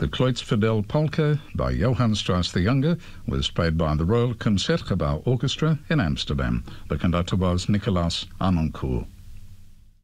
The Kreuzfidel Polka by Johann Strauss the Younger was played by the Royal Concertgebouw Orchestra in Amsterdam. The conductor was Nicolaas Arnoncourt.